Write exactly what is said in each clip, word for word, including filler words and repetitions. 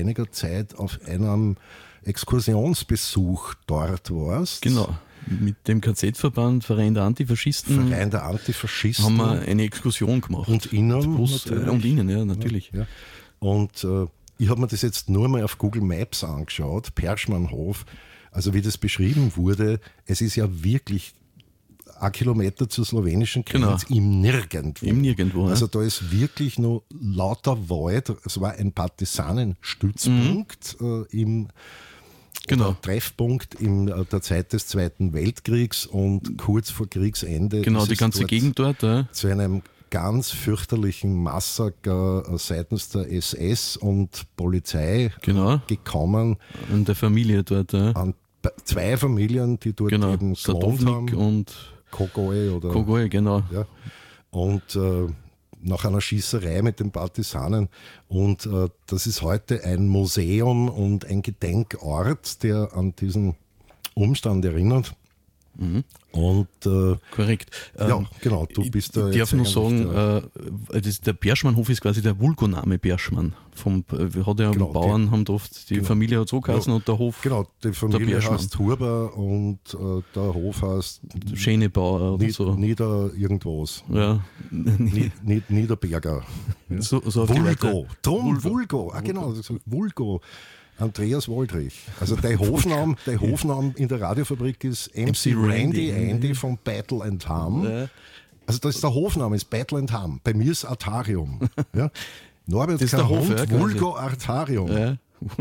einiger Zeit auf einem Exkursionsbesuch dort warst. Genau. Mit dem K Z-Verband, Verein der Antifaschisten, Verein der Antifaschisten. haben wir eine Exkursion gemacht. Und innen. Bus, äh, und innen, ja, natürlich. Ja, ja. Und äh, ich habe mir das jetzt nur mal auf Google Maps angeschaut, Perschmannhof. Also wie das beschrieben wurde, es ist ja wirklich ein Kilometer zur slowenischen Grenze, genau. im Nirgendwo. Im Nirgendwo, Also da ist wirklich nur lauter Wald. Es war ein Partisanenstützpunkt mhm. äh, im Genau. Treffpunkt in der Zeit des Zweiten Weltkriegs und kurz vor Kriegsende. Genau, die ganze dort Gegend dort. Ja. Zu einem ganz fürchterlichen Massaker seitens der S S und Polizei genau. gekommen. An der Familie dort. Ja. An zwei Familien, die dort genau. eben gewohnt haben. Und Kogoe oder. Kogoe, genau. Ja. Und äh, nach einer Schießerei mit den Partisanen. Und äh, das ist heute ein Museum und ein Gedenkort, der an diesen Umstand erinnert. Mhm. Und äh, korrekt. Ja, ähm, genau, du bist da. Ich darf nur sagen, der, äh, das, der Perschmannhof ist quasi der Vulgo-Name Perschmann. Vom, äh, hat ja genau, Bauern, die, haben oft, die genau, Familie hat so geheißen ja, und der Hof. Genau, die Familie heißt Huber und äh, der Hof heißt Schönebauer oder Nied, so. Nieder irgendwas. Ja. Nied, Nied, Niederberger. Ja. So, so Vulgo. Drum Vulgo. Ah, genau, Vulgo. Andreas Woldrich. Also der Hofname, der Hofname in der Radiofabrik ist M C Randy Andy von Battle and Harm. Ja. Also das ist der Hofname, ist Battle and Harm. Bei mir ist Artarium. Ja. Norbert das ist der Hof, ja, Vulgo Artarium. Ja.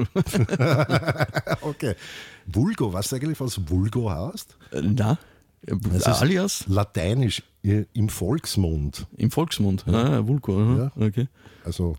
Okay. Vulgo, weißt du eigentlich, was Vulgo heißt? Na, das alias? Lateinisch im Volksmund. Im Volksmund, ja. Ah, Vulgo, ja. Okay. Also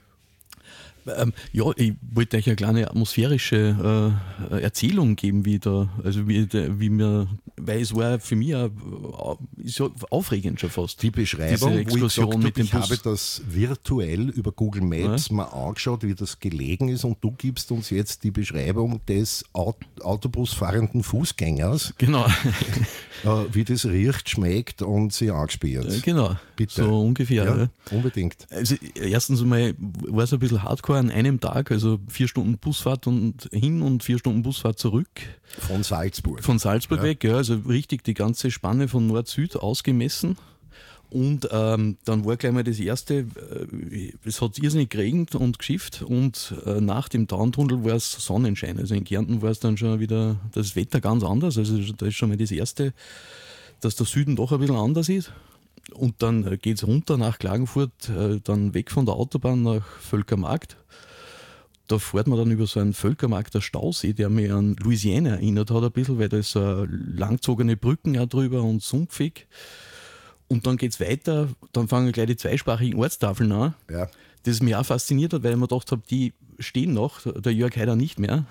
Ähm, ja, ich wollte euch eine kleine atmosphärische äh, Erzählung geben, wie da, also wie, wie mir, weil es war für mich auch, ist ja aufregend schon fast. Die Beschreibung, diese Exkursion wo ich, mit dem ich Bus. habe das virtuell über Google Maps ja. mal angeschaut, wie das gelegen ist, und du gibst uns jetzt die Beschreibung des Autobusfahrenden Fußgängers. Genau. äh, wie das riecht, schmeckt und sie angespielt. Ja, genau. Bitte. So ungefähr. Ja, ja. Unbedingt. Also erstens einmal war es ein bisschen hardcore an einem Tag, also vier Stunden Busfahrt und hin und vier Stunden Busfahrt zurück. Von Salzburg. Von Salzburg ja. weg, ja, also richtig die ganze Spanne von Nord-Süd ausgemessen. Und ähm, dann war gleich mal das erste, äh, es hat irrsinnig geregnet und geschifft, und äh, nach dem Downtunnel war es Sonnenschein. Also in Kärnten war es dann schon wieder das Wetter ganz anders. Also da ist schon mal das erste, dass der Süden doch ein bisschen anders ist. Und dann geht es runter nach Klagenfurt, äh, dann weg von der Autobahn nach Völkermarkt. Da fährt man dann über so einen Völkermarkter Stausee, der mich an Louisiana erinnert hat ein bisschen, weil da ist so langgezogene Brücken auch drüber und sumpfig. Und dann geht es weiter, dann fangen gleich die zweisprachigen Ortstafeln an. Ja. Das mich auch fasziniert hat, weil ich mir gedacht habe, die stehen noch, der Jörg Haider nicht mehr.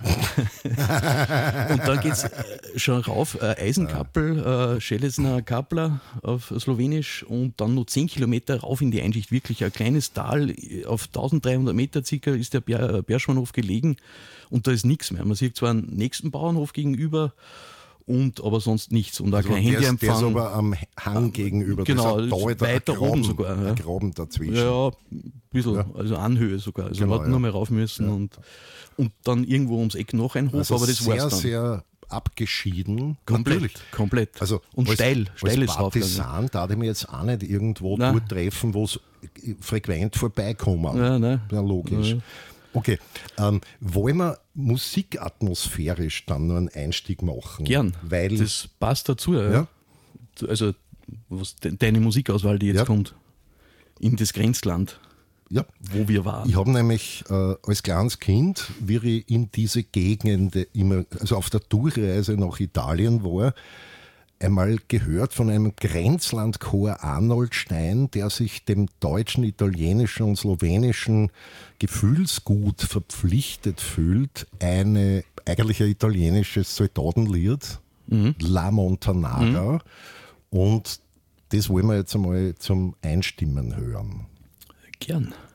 Und dann geht es schon rauf, äh, Eisenkappel, äh, Schelesner Kapler auf Slowenisch, und dann noch zehn Kilometer rauf in die Einschicht. Wirklich ein kleines Tal, auf dreizehnhundert Meter circa ist der Perschmannhof gelegen, und da ist nichts mehr. Man sieht zwar einen nächsten Bauernhof gegenüber, und aber sonst nichts, und auch also kein Handyempfang. Der ist aber am Hang gegenüber, genau, das ist da weiter oben sogar. Ja. Ein Graben dazwischen. Ja, ein bisschen, ja. Also Anhöhe sogar. Also genau, wir hatten ja. nur mal rauf müssen, ja. und, und dann irgendwo ums Eck noch ein Hof, also aber das war es dann. Sehr, sehr abgeschieden. Komplett, natürlich. komplett. Also und als, steil, steil ist drauf. Als Partisan darf ich mich jetzt auch nicht irgendwo nein. dort treffen, wo es frequent vorbeikommen. Ja, nein. Ja, logisch. Ja. Okay, ähm, wollen wir musikatmosphärisch dann nur einen Einstieg machen? Gern, weil das passt dazu. Ja. Ja? Also was, de, deine Musikauswahl, die jetzt ja. kommt, in das Grenzland, ja. wo wir waren. Ich habe nämlich äh, als kleines Kind, wie ich in diese Gegend immer, also auf der Durchreise nach Italien war, einmal gehört von einem Grenzlandchor Arnold Stein, der sich dem deutschen, italienischen und slowenischen Gefühlsgut verpflichtet fühlt, eine eigentlich ein italienisches Soldatenlied, mhm. La Montanara, mhm. und das wollen wir jetzt einmal zum Einstimmen hören. Gern.